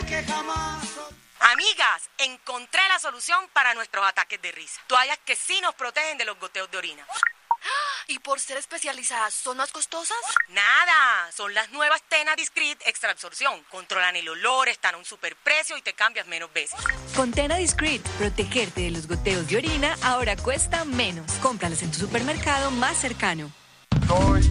Amigas, encontré la solución para nuestros ataques de risa. Toallas que sí nos protegen de los goteos de orina. ¿Y por ser especializadas, son más costosas? Nada, son las nuevas Tena Discreet Extra Absorción. Controlan el olor, están a un superprecio y te cambias menos veces. Con Tena Discreet, protegerte de los goteos de orina ahora cuesta menos. Cómpralas en tu supermercado más cercano.